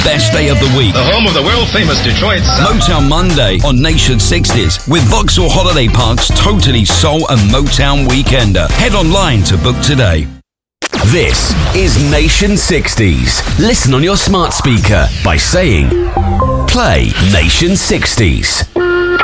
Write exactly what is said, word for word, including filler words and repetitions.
best day of the week. The home of the world-famous Detroit Sound. Motown Monday on Nation sixties with Vauxhall Holiday Park's totally soul and Motown Weekender. Head online to book today. This is Nation sixties. Listen on your smart speaker by saying, play Nation sixties.